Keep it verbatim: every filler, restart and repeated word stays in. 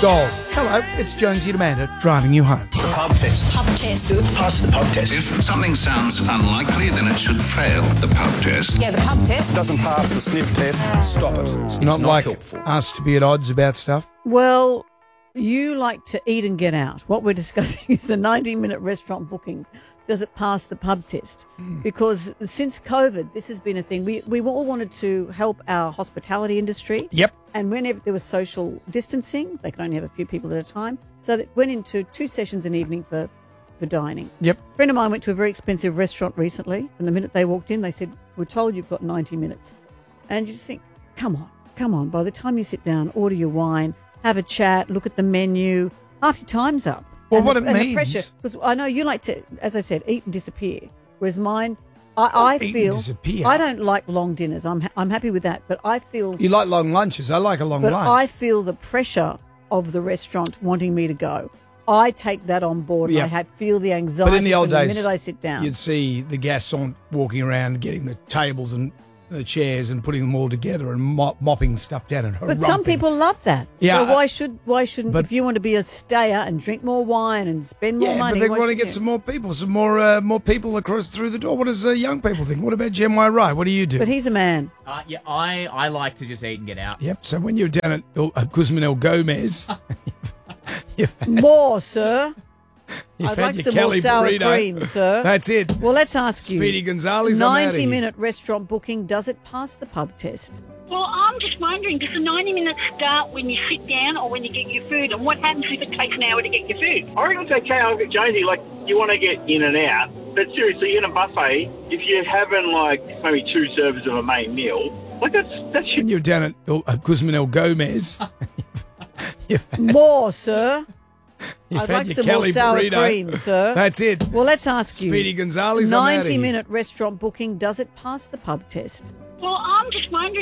Gold. Hello, it's Jonesy and Amanda driving you home. The pub test. Pub test. Does it pass the pub test? If something sounds unlikely, then it should fail the pub test. Yeah, the pub test. Doesn't pass the sniff test. Stop it. It's Not, not like helpful. us to be at odds about stuff. Well, you like to eat and get out. What we're discussing is the ninety-minute restaurant booking. Does it pass the pub test? Mm. Because since COVID, this has been a thing. We we all wanted to help our hospitality industry. Yep. And whenever there was social distancing, they could only have a few people at a time. So they went into two sessions an evening for, for dining. Yep. A friend of mine went to a very expensive restaurant recently, and the minute they walked in, they said, "We're told you've got ninety minutes." And you just think, come on, come on. By the time you sit down, order your wine, have a chat, look at the menu, half your time's up. Well, and what the, it and means... the pressure, because I know you like to, as I said, eat and disappear, whereas mine, I, I Eat and feel, disappear? I don't like long dinners. I'm ha- I'm happy with that, but I feel, You like long lunches. I like a long but lunch. I feel the pressure of the restaurant wanting me to go. I take that on board. And Yeah. I have, feel the anxiety But in the old from days, the minute I sit down. you'd see the garçon walking around, getting the tables and the chairs and putting them all together and mop, mopping stuff down and But some harumping. people love that. Yeah, So why should why shouldn't but- if you want to be a stayer and drink more wine and spend more Yeah, money? but they why want to shouldn't get you? some more people, some more uh, more people across through the door. What does uh, young people think? What about Jen Y. Wright? What do you do? But he's a man. Uh, yeah, I, I like to just eat and get out. Yep. So when you're down at uh, Guzman El Gomez, you've had, More, sir. you've I'd had like your some Kelly more sour burrito. cream, sir. That's it. Well, let's ask you. Speedy Gonzales, I'm outta here. ninety-minute restaurant booking, does it pass the pub test? Well, I'm just wondering, does the ninety minutes start when you sit down or when you get your food? And what happens if it takes an hour to get your food? I reckon it's okay. I look at Jonesy, like, you want to get in and out. But seriously, in a buffet, if you're having, like, maybe two servers of a main meal, like, that's, that should... When you're down at uh, Guzman El Gomez, you've had, More, sir. you've I'd had like your some Kelly more sour burrito. cream, sir. That's it. Well, let's ask you. Speedy Gonzales, I'm outta here. ninety-minute restaurant booking, does it pass the pub test? Well, I'm just wondering.